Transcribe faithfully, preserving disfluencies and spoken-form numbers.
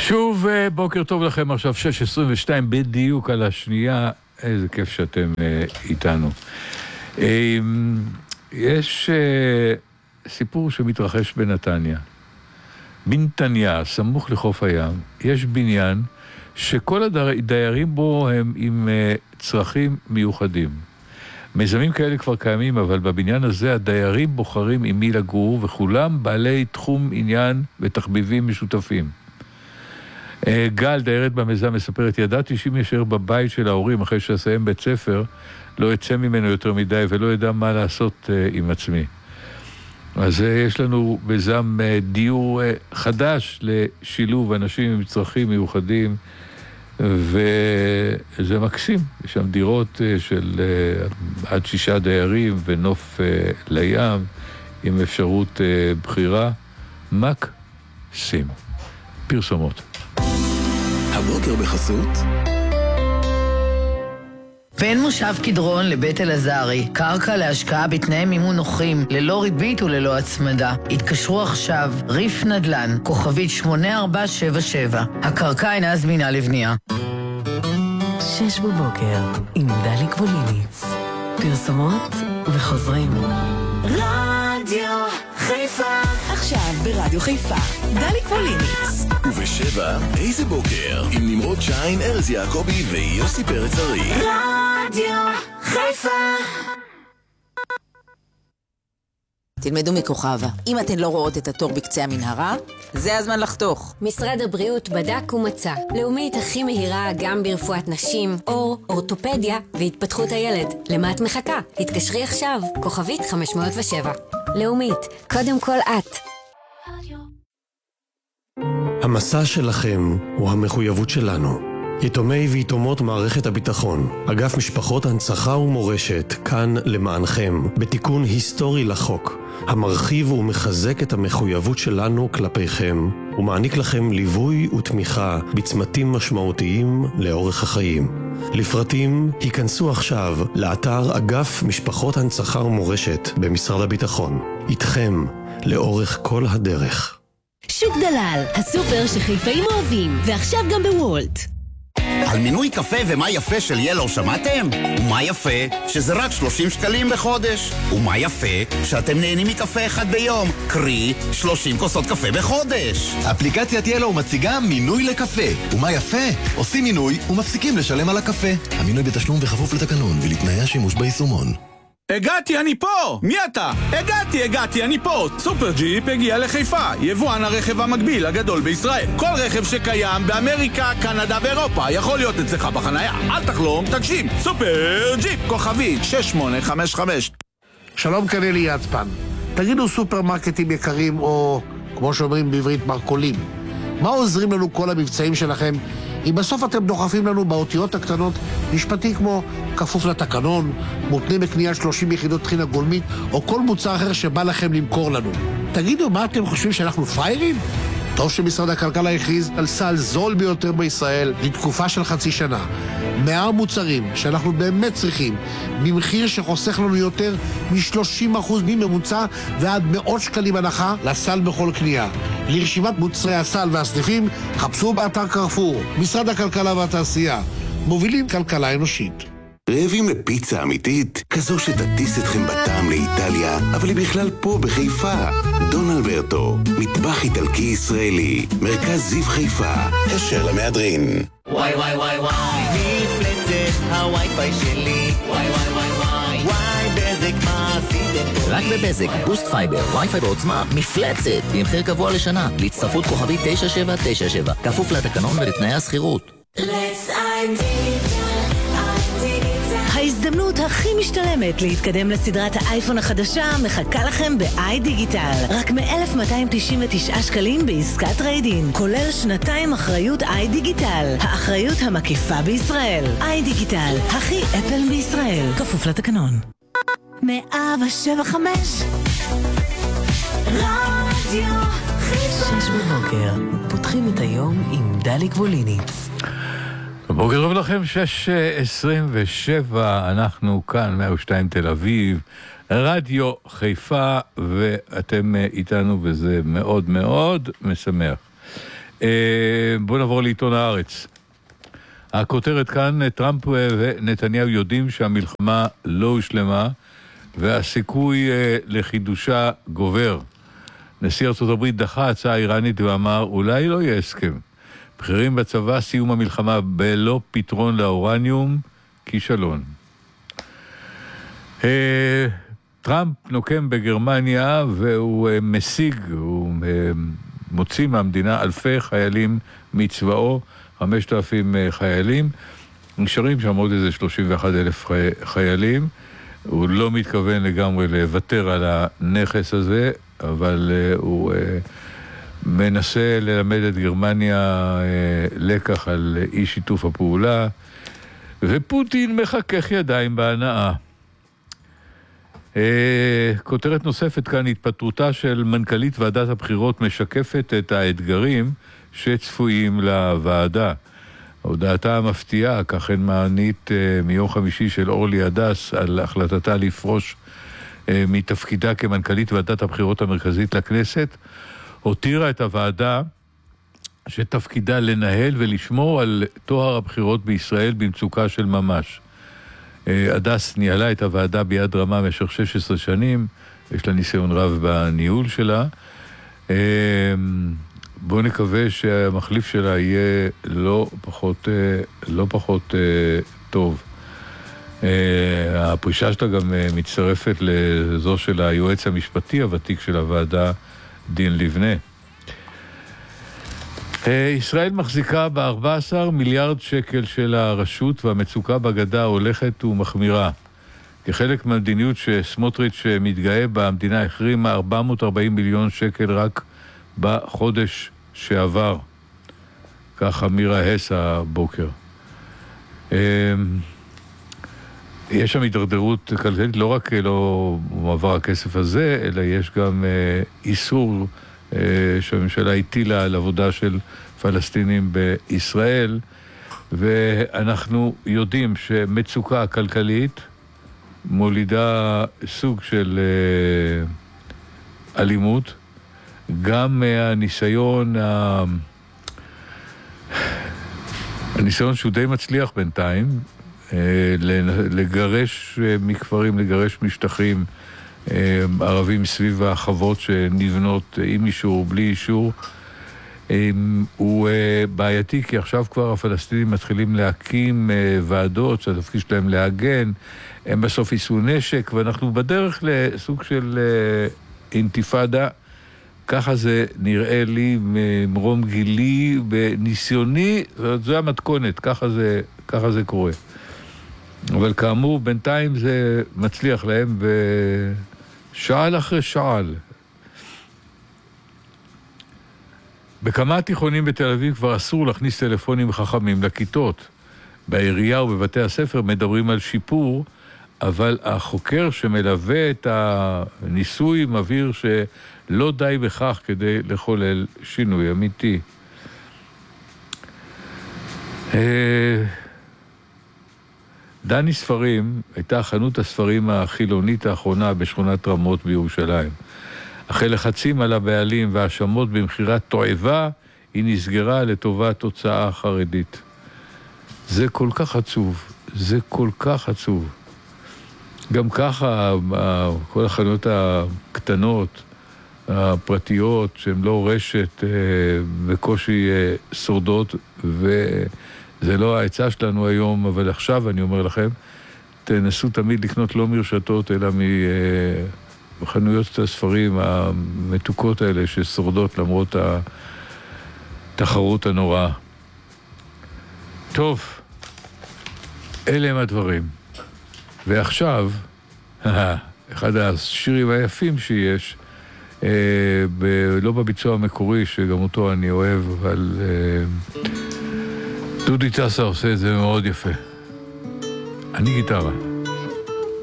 שוב בוקר טוב לכם, עכשיו שש עשרים ושתיים בדיוק על השנייה, איזה כיף שאתם איתנו. יש סיפור שמתרחש בנתניה. בנתניה, סמוך לחוף הים, יש בניין שכל הדיירים בו הם עם צרכים מיוחדים. מיזמים כאלה כבר קיימים, אבל בבניין הזה הדיירים בוחרים עם מי לגור, וכולם בעלי תחום עניין ותחביבים משותפים. גל, דיירת במיזם, מספרת, ידעתי שאם ישאר בבית של ההורים אחרי שעשיהם בית ספר, לא יצא ממנו יותר מדי ולא ידע מה לעשות עם עצמי. אז יש לנו מיזם דיור חדש לשילוב אנשים עם צרכים מיוחדים, וזה מקסים. יש שם דירות של עד שישה דיירים ונוף לים עם אפשרות בחירה. מקסים. פרסומות. הבוקר בחסות בין מושב קדרון לבית אלעזרי, קרקע להשקעה בתנאי מימון נוחים, ללא ריבית וללא הצמדה. התקשרו עכשיו, ריף נדל"ן, כוכבית שמונה ארבע שבע שבע. הקרקע אינה זמינה לבנייה. שש בבוקר, עם דלי קבוליניץ. פרסומות וחוזרים. רדיו חיפה. עכשיו ברדיו חיפה, דלי קבוליניץ. ובשבע, איזה בוקר, עם נמרוד שיין, ארז יעקבי ויוסי פרץ ארי. רדיו חיפה. תלמדו מכוכבה. אם אתן לא רואות את התור בקצה המנהרה, זה הזמן לחתוך. משרד הבריאות בדק ומצא. לאומית הכי מהירה גם ברפואת נשים, אור, אורתופדיה והתפתחות הילד. למה את מחכה? התקשרי עכשיו. כוכבית חמש מאות ושבע. לאומית, קודם כל את. המסע שלכם הוא המחויבות שלנו. יתומי ויתומות מערכת הביטחון, אגף משפחות הנצחה ומורשת, כאן למענכם, בתיקון היסטורי לחוק, המרחיב ומחזק את המחויבות שלנו כלפיכם, ומעניק לכם ליווי ותמיכה בצמתים משמעותיים לאורך החיים. לפרטים, היכנסו עכשיו לאתר אגף משפחות הנצחה ומורשת במשרד הביטחון. איתכם, לאורך כל הדרך. שוק דלל, הסופר שחיפאים אוהבים, ועכשיו גם בוולט. על מינוי קפה ומה יפה של ילו שמעתם? ומה יפה שזה רק שלושים שקלים בחודש. ומה יפה שאתם נהנים מקפה אחד ביום, קרי שלושים כוסות קפה בחודש. אפליקציית ילו מציגה מינוי לקפה. ומה יפה? עושים מינוי ומפסיקים לשלם על הקפה. המינוי בתשלום וכפוף לתקנון ולתנאי השימוש ביישומון. הגעתי, אני פה! מי אתה? הגעתי, הגעתי, אני פה! סופר ג'יפ הגיע לחיפה, יבואן הרכב המקביל הגדול בישראל. כל רכב שקיים באמריקה, קנדה ואירופה יכול להיות אצלך בחנייה. אל תחלום, תגשים! סופר ג'יפ, כוכבית שש שמונה חמש חמש. שלום, כאן אלי יצפן. תגידו סופרמרקטים יקרים, או כמו שאומרים בעברית מרקולים. מה עוזרים לנו כל המבצעים שלכם? אם בסוף אתם דוחפים לנו באותיות הקטנות משפטי כמו כפוף לתקנון, מותנה בקנייה שלושים יחידות טחינה גולמית, או כל מוצר אחר שבא לכם למכור לנו. תגידו, מה אתם חושבים, שאנחנו פיירים? טוב שמשרד הכלכלה הכריז על סל זול ביותר בישראל לתקופה של חצי שנה. מאה מוצרים שאנחנו באמת צריכים, במחיר שחוסך לנו יותר מ-שלושים אחוז מממוצע ועד מאות שקלים הנחה לסל בכל קנייה. לרשימת מוצרי הסל והסניפים, חפשו באתר קרפור. משרד הכלכלה והתעשייה, מובילים כלכלה אנושית. רעבים לפיצה אמיתית, כזו שתטיס אתכם בטעם לאיטליה, אבל היא בכלל פה בחיפה. דון אלברטו, מטבח איטלקי ישראלי, מרכז זיו חיפה, אשר למהדרין. וואי וואי וואי וואי, מפלצת הווי-פיי שלי. וואי וואי וואי וואי, וואי בזק מה עשיתם? רק בבזק, בוסט פייבר, וי-פיי בעוצמה, מפלצת, עם מחיר קבוע לשנה, להצטרפות כוכבית תשע שבע תשע שבע, כפוף לתקנון ולתנאי השכירות. Let's iDigital. ההזדמנות הכי משתלמת להתקדם לסדרת האייפון החדשה מחכה לכם ב-iDigital. רק מ-אלף מאתיים תשעים ותשעה שקלים בעסקת טריידין, כולל שנתיים אחריות iDigital, האחריות המקיפה בישראל. iDigital, הכי אפל בישראל, כפוף לתקנון. מאה שבע חמש רדיו חיפה. שש בבוקר, פותחים את היום עם דלי קבוליניץ. בוקר טוב לכם, שש עשרים ושבע, אנחנו כאן, מאה ושתיים תל אביב, רדיו חיפה, ואתם איתנו, וזה מאוד מאוד משמח. בואו נעבור לעיתון הארץ. הכותרת כאן, טראמפ ונתניהו יודעים שהמלחמה לא הושלמה, והסיכוי לחידושה גובר. נשיא ארצות הברית דחה הצעה איראנית ואמר, אולי לא יהיה הסכם. בכירים בצבא, סיום המלחמה בלא פתרון לאורניום, כישלון. טראמפ נוקם בגרמניה והוא משיג, הוא מוציא מהמדינה אלפי חיילים מצבאו, חמשת אלפים חיילים, נשארים שם עוד איזה שלושים ואחד אלף חיילים, הוא לא מתכוון לגמרי לוותר על הנכס הזה, אבל הוא מנסה ללמד את גרמניה לקח על אי שיתוף הפעולה, ופוטין מחכך ידיים בהנאה. כותרת נוספת כאן, התפטרותה של מנכ"לית ועדת הבחירות משקפת את האתגרים שצפויים לוועדה. הודעתה המפתיעה, כך הן מענית מיום חמישי של אורלי הדס על החלטתה לפרוש מתפקידה כמנכ"לית ועדת הבחירות המרכזית לכנסת, הותירה את הוועדה שתפקידה לנהל ולשמור על תואר הבחירות בישראל במצוקה של ממש. הדס ניהלה את הוועדה ביד רמה במשך שש עשרה שנים, יש לה ניסיון רב בניהול שלה. בואו נקווה שהמחליף שלה יהיה לא פחות, לא פחות טוב. הפרישה שלה גם מצטרפת לזו של היועץ המשפטי הוותיק של הוועדה, דין לבנה. ישראל מחזיקה ב-ארבעה עשר מיליארד שקל של הרשות, והמצוקה בגדה הולכת ומחמירה. כחלק מהמדיניות שסמוטריץ' מתגאה בה, המדינה החרימה ארבע מאות וארבעים מיליון שקל רק בחודש שעבר. כך אמירה הס הבוקר. יש שם הידרדרות כלכלית, לא רק לא מעבר הכסף הזה, אלא יש גם איסור שהממשלה הטילה על עבודה של פלסטינים בישראל, ואנחנו יודעים שמצוקה כלכלית מולידה סוג של אלימות, גם הניסיון, הניסיון שהוא די מצליח בינתיים, לגרש מכפרים, לגרש משטחים ערבים סביב החוות שנבנות עם אישור, בלי אישור, הוא בעייתי, כי עכשיו כבר הפלסטינים מתחילים להקים ועדות שהתפקיד שלהם להגן, הם בסוף יישאו נשק, ואנחנו בדרך לסוג של אינתיפאדה. ככה זה נראה לי ממרום גילי בניסיוני, זו המתכונת, ככה זה, ככה זה קורה. אבל כאמור, בינתיים זה מצליח להם בשעל אחרי שעל. בכמה תיכונים בתל אביב כבר אסור להכניס טלפונים חכמים לכיתות. בעירייה ובבתי הספר מדברים על שיפור, אבל החוקר שמלווה את הניסוי מבהיר שלא די בכך כדי לחולל שינוי אמיתי. דני ספרים הייתה חנות הספרים החילונית האחרונה בשכונת רמות בירושלים. אחרי לחצים על הבעלים והאשמות במחירת תועבה, היא נסגרה לטובת הוצאה חרדית. זה כל כך עצוב, זה כל כך עצוב. גם ככה כל החנויות הקטנות, הפרטיות, שהן לא רשת, בקושי שורדות, וזה לא ההצעה שלנו היום, אבל עכשיו אני אומר לכם, תנסו תמיד לקנות לא מרשתות, אלא מחנויות הספרים המתוקות האלה ששורדות למרות התחרות הנוראה. טוב, אלה הם הדברים. ועכשיו, אחד השירים היפים שיש, אה, ב- לא בביצוע המקורי, שגם אותו אני אוהב, אבל אה, דודי טסה עושה את זה מאוד יפה. אני גיטרה.